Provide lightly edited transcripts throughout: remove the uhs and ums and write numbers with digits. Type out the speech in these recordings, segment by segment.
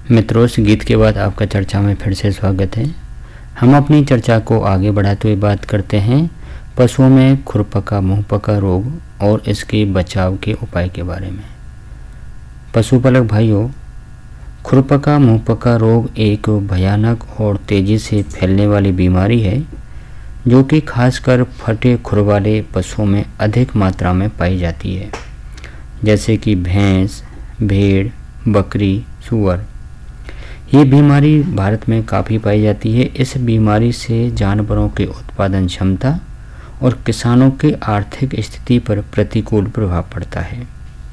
मित्रों, इस गीत के बाद आपका चर्चा में फिर से स्वागत है। हम अपनी चर्चा को आगे बढ़ाते हुए बात करते हैं पशुओं में खुरपका मुंहपका रोग और इसके बचाव के उपाय के बारे में। पशुपालक भाइयों, खुरपका मुंहपका रोग एक भयानक और तेज़ी से फैलने वाली बीमारी है जो कि खासकर फटे खुर वाले पशुओं में अधिक मात्रा में पाई जाती है, जैसे कि भैंस, भेड़, बकरी, सूअर। ये बीमारी भारत में काफ़ी पाई जाती है। इस बीमारी से जानवरों के उत्पादन क्षमता और किसानों की आर्थिक स्थिति पर प्रतिकूल प्रभाव पड़ता है।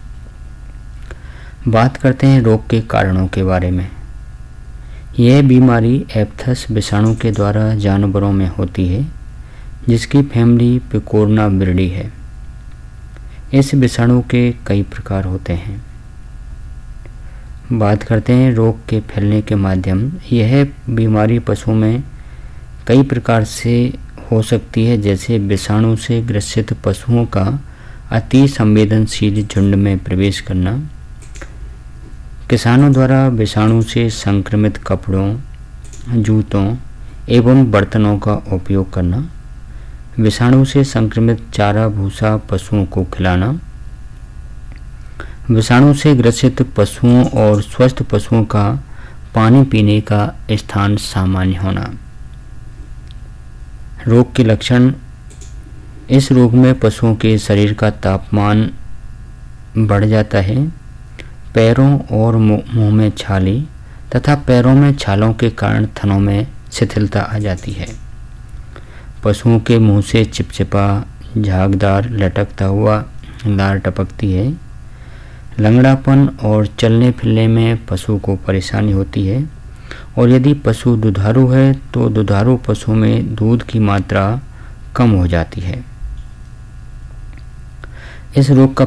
बात करते हैं रोग के कारणों के बारे में। यह बीमारी एप्थस विषाणु के द्वारा जानवरों में होती है, जिसकी फैमिली पिकोरनाविरिडी है। इस विषाणु के कई प्रकार होते हैं। बात करते हैं रोग के फैलने के माध्यम। यह बीमारी पशुओं में कई प्रकार से हो सकती है, जैसे विषाणु से ग्रसित पशुओं का अति संवेदनशील झुंड में प्रवेश करना, किसानों द्वारा विषाणु से संक्रमित कपड़ों, जूतों एवं बर्तनों का उपयोग करना, विषाणु से संक्रमित चारा भूसा पशुओं को खिलाना, विषाणु से ग्रसित पशुओं और स्वस्थ पशुओं का पानी पीने का स्थान सामान्य होना। रोग के लक्षण। इस रोग में पशुओं के शरीर का तापमान बढ़ जाता है, पैरों और मुंह में छाले तथा पैरों में छालों के कारण थनों में शिथिलता आ जाती है। पशुओं के मुंह से चिपचिपा, झागदार, लटकता हुआ लार टपकती है। लंगड़ापन और चलने फिरने में पशु को परेशानी होती है, और यदि पशु दुधारू है तो दुधारू पशु में दूध की मात्रा कम हो जाती है। इस रोग का